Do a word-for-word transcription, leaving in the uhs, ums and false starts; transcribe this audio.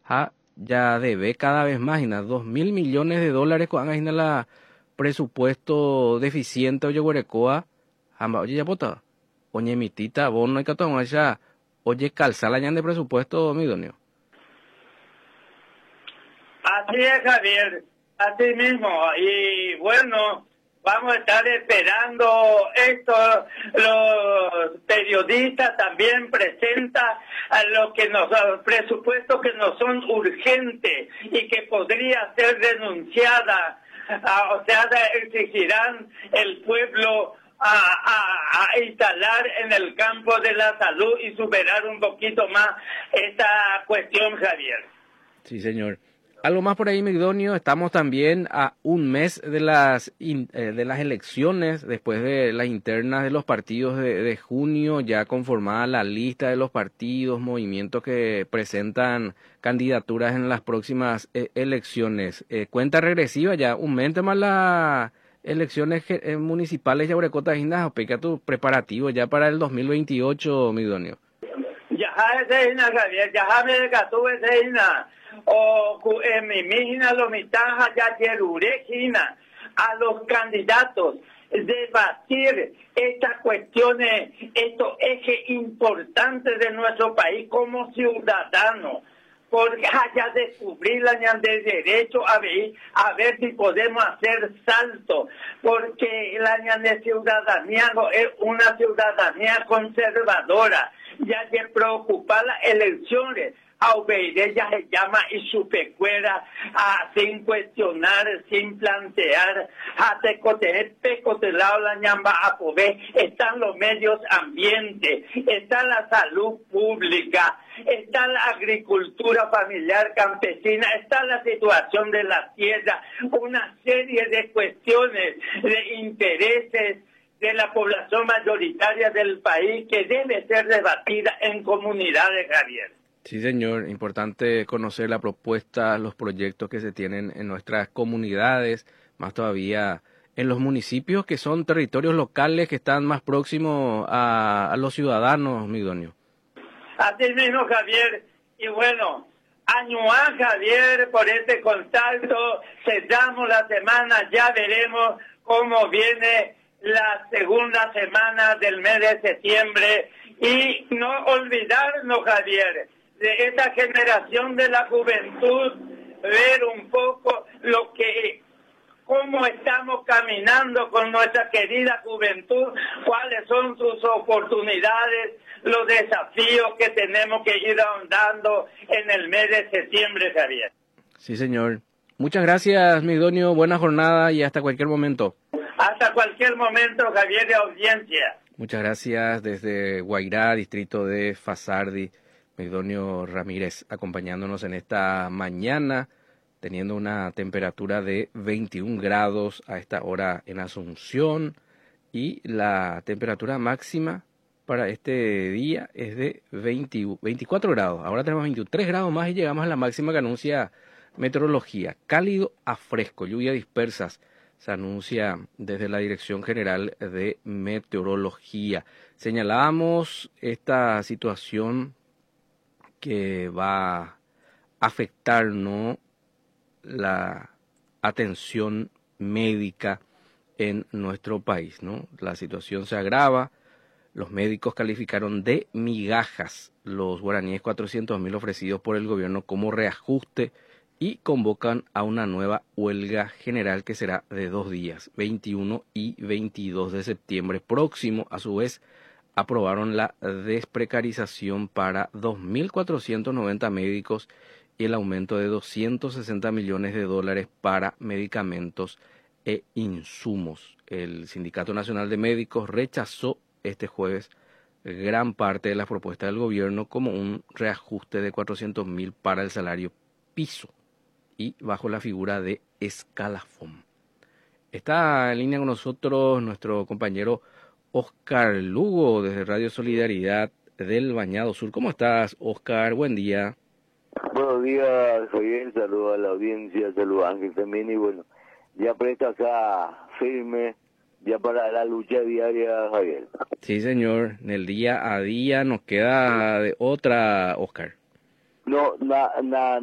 ja, ya debe cada vez más, ina, dos mil millones de dólares con ina la presupuesto deficiente oye huerecoa, hamba oye ya pota, oye mitita, vos no hay que tomar ya, oye calzala ya de presupuesto, mi donio. Así es, Javier, así mismo. Y bueno, vamos a estar esperando esto. Los periodistas también presentan a lo que nos, a los presupuestos que no son urgentes y que podría ser denunciada. A, o sea, exigirán el pueblo a, a, a instalar en el campo de la salud y superar un poquito más esta cuestión, Javier. Sí, señor. Algo más por ahí, Migdonio. Estamos también a un mes de las in, eh, de las elecciones, después de las internas de los partidos de, de junio, ya conformada la lista de los partidos, movimientos que presentan candidaturas en las próximas eh, elecciones. Eh, cuenta regresiva ya, un mes más las elecciones eh, municipales ya Urecota Gindas, aplica tu preparativo ya para el dos mil veintiocho, Migdonio. Ya es Javier, ya me decató ese o en mi mígina lo mitaja ya yerurejina a los candidatos debatir estas cuestiones, estos ejes importantes de nuestro país como ciudadanos, porque haya descubrir la de derecho a ver, a ver si podemos hacer salto, porque la de ciudadanía no es una ciudadanía conservadora, ya se preocupa las elecciones. A ella se llama y su pecuera a, sin cuestionar, sin plantear, a tecotejer pecotelado la ñamba a poder, están los medios ambientes, está la salud pública, está la agricultura familiar campesina, está la situación de la tierra, una serie de cuestiones, de intereses de la población mayoritaria del país que debe ser debatida en comunidades, Javier. Sí, señor. Importante conocer la propuesta, los proyectos que se tienen en nuestras comunidades, más todavía en los municipios que son territorios locales que están más próximos a, a los ciudadanos, Migdonio. Así mismo, Javier. Y bueno, añuá, Javier, por este contacto. Cerramos la semana, ya veremos cómo viene la segunda semana del mes de septiembre. Y no olvidarnos, Javier, de esta generación de la juventud, ver un poco lo que, cómo estamos caminando con nuestra querida juventud, cuáles son sus oportunidades, los desafíos que tenemos que ir ahondando en el mes de septiembre, Javier. Sí, señor. Muchas gracias, Migdonio, buena jornada y hasta cualquier momento. Hasta cualquier momento, Javier, de audiencia. Muchas gracias desde Guairá, distrito de Fasardi. Migdonio Ramírez acompañándonos en esta mañana, teniendo una temperatura de veintiún grados a esta hora en Asunción y la temperatura máxima para este día es de veinte, veinticuatro grados. Ahora tenemos veintitrés grados más y llegamos a la máxima que anuncia meteorología. Cálido a fresco, lluvias dispersas, se anuncia desde la Dirección General de Meteorología. Señalábamos esta situación que va a afectar, ¿no?, la atención médica en nuestro país, ¿no? La situación se agrava, los médicos calificaron de migajas los guaraníes cuatrocientos mil ofrecidos por el gobierno como reajuste y convocan a una nueva huelga general que será de dos días, veintiuno y veintidós de septiembre próximo. A su vez, aprobaron la desprecarización para dos mil cuatrocientos noventa médicos y el aumento de doscientos sesenta millones de dólares para medicamentos e insumos. El Sindicato Nacional de Médicos rechazó este jueves gran parte de las propuestas del gobierno como un reajuste de cuatrocientos mil para el salario piso y bajo la figura de escalafón. Está en línea con nosotros nuestro compañero Oscar Lugo, desde Radio Solidaridad del Bañado Sur. ¿Cómo estás, Oscar? Buen día. Buenos días, Javier. Saludos a la audiencia, saludos a Ángel también. Y bueno, ya presta acá firme, ya para la lucha diaria, Javier. Sí, señor. En el día a día nos queda de otra, Oscar. No, nada, na,